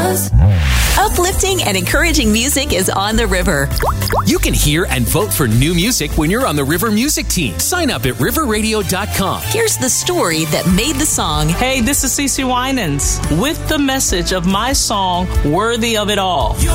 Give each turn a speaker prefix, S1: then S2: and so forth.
S1: us.
S2: Uplifting and encouraging music is on the river.
S3: You can hear and vote for new music when you're on the River Music Team. Sign up at riverradio.com.
S2: Here's the story that made the song.
S4: Hey, this is CeCe Winans with the message of my song, Worthy of It All.